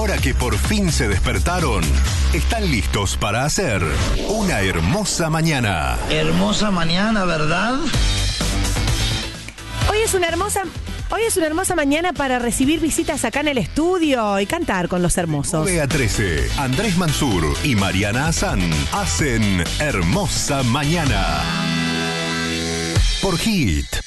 ahora que por fin se despertaron, están listos para hacer una hermosa mañana. Hermosa mañana, ¿verdad? Hoy es una hermosa mañana para recibir visitas acá en el estudio y cantar con los hermosos. 9 a 13, Andrés Mansur y Mariana Hassan hacen Hermosa Mañana. Por Hit.